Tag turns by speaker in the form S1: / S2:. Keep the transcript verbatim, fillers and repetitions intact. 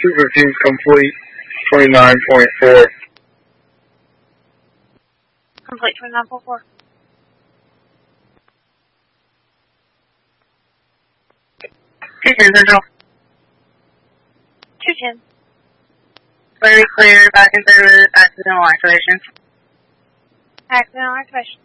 S1: two fifteen is complete, twenty-nine point four.
S2: Complete twenty-nine point four.
S3: two ten Central.
S2: two ten.
S3: Clearly clear, back in service, accidental activation.
S2: Accidental activation.